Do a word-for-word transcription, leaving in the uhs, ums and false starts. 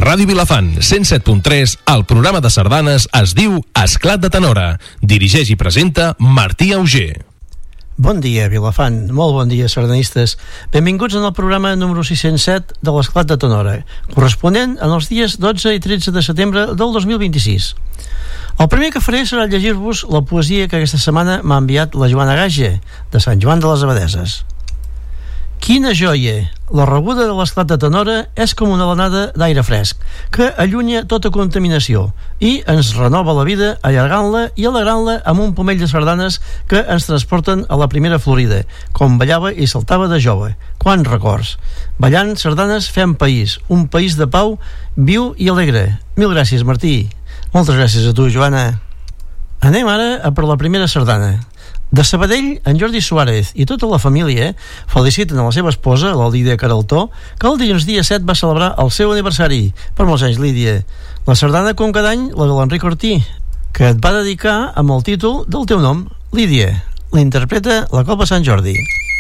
Ràdio Vilafant, cent set punt tres, el programa de sardanes es diu Esclat de Tenora. Dirigeix i presenta Martí Auger. Bon dia, Vilafant. Molt bon dia, sardanistes. Benvinguts en el programa número sis-cents set de l'Esclat de Tenora, corresponent en els dies dotze i tretze de setembre del dos mil vint-i-sis. El primer que faré serà llegir-vos la poesia que aquesta setmana m'ha enviat la Joana Gage, de Sant Joan de les Abadeses. Quina joia! La rebuda de l'Esclat de Tenora és com una alenada d'aire fresc, que allunya tota contaminació i ens renova la vida allargant-la i alegrant-la amb un pomell de sardanes que ens transporten a la primera Florida, com ballava i saltava de jove. Quants records! Ballant sardanes fem país, un país de pau, viu i alegre. Mil gràcies, Martí. Moltes gràcies a tu, Joana. Anem ara a per la primera sardana. De Sabadell, en Jordi Suárez i tota la família feliciten a la seva esposa, la Lídia Caraltó, que el dilluns dia set va celebrar el seu aniversari. Per molts anys, Lídia. La sardana, com cada any, la de l'Enric Ortí, que et va dedicar amb el títol del teu nom, Lídia. L'interpreta la Copa Sant Jordi.